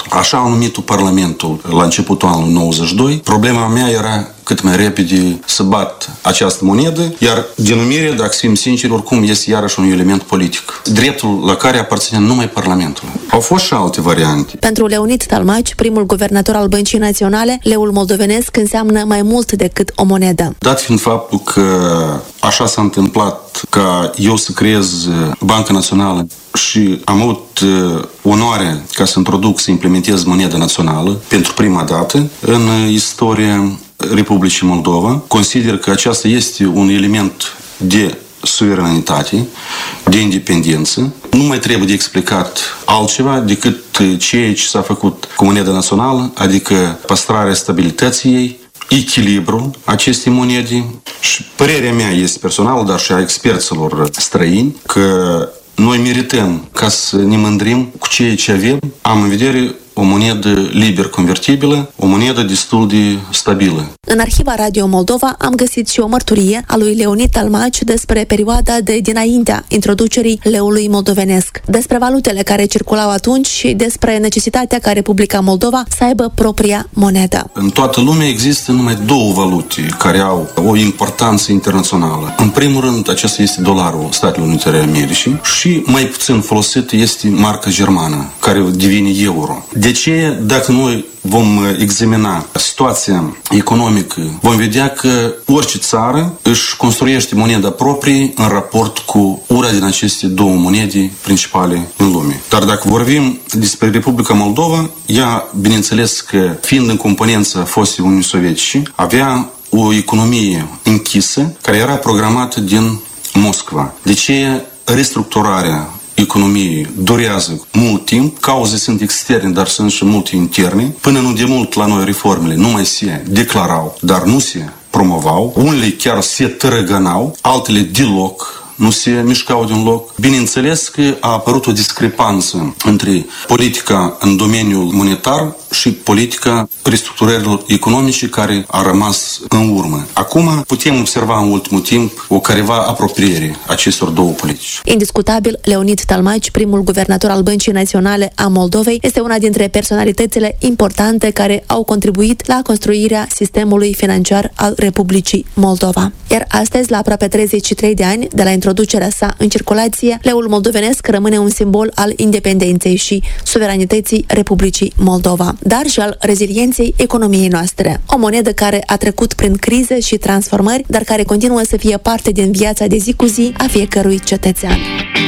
așa numitul Parlamentul la începutul anului 92, problema mea era cât mai repede să bat această monedă, iar denumirea, dacă să fim sinceri, oricum este iarăși un element politic, dreptul la care aparține numai Parlamentului. Au fost și alte variante. Pentru Leonid Talmaci, primul guvernator al Băncii Naționale, leul moldovenesc înseamnă mai mult decât o monedă. Dat fiind faptul că așa s-a întâmplat ca eu să creez Banca Națională și am avut onoarea ca să introduc, să implementez moneda națională pentru prima dată în istoria Republicii Moldova, consider că aceasta este un element de suveranitate, de independență. Nu mai trebuie de explicat altceva decât ceea ce s-a făcut cu moneda națională, adică păstrarea stabilității ei, echilibru acestei monede. Și părerea mea este personală, dar și a experților străini, că noi merităm ca să ne mândrim cu ceea ce avem. Am în vedere o monedă liber convertibilă, o monedă destul de stabilă. În arhiva Radio Moldova am găsit și o mărturie a lui Leonid Talmaci despre perioada de dinaintea introducerii leului moldovenesc, despre valutele care circulau atunci și despre necesitatea ca Republica Moldova să aibă propria monedă. În toată lumea există numai două valute care au o importanță internațională. În primul rând, acesta este dolarul Statelor Unite ale Americii și mai puțin folosit este marca germană, care devine euro. De ce, dacă noi vom examina situația economică, vom vedea că orice țară își construiește moneda proprie în raport cu una din aceste două monede principale în lume. Dar dacă vorbim despre Republica Moldova, ea, bineînțeles că, fiind în componența fostei Uniunii Sovietice, avea o economie închisă care era programată din Moscova. De ce restructurarea economiei durează mult timp, cauze sunt externe, dar sunt și multe interne. Până nu de mult la noi reformele nu mai se declarau, dar nu se promovau. Unele chiar se tărăgănau, altele deloc nu se mișcau din loc. Bineînțeles că a apărut o discrepanță între politica în domeniul monetar și politica restructurărilor economice care a rămas în urmă. Acum putem observa în ultimul timp o careva apropiere acestor două politici. Indiscutabil, Leonid Talmaci, primul guvernator al Băncii Naționale a Moldovei, este una dintre personalitățile importante care au contribuit la construirea sistemului financiar al Republicii Moldova. Iar astăzi, la aproape 33 de ani de la introducerea sa în circulație, leul moldovenesc rămâne un simbol al independenței și suveranității Republicii Moldova, dar și al rezilienței economiei noastre. O monedă care a trecut prin crize și transformări, dar care continuă să fie parte din viața de zi cu zi a fiecărui cetățean.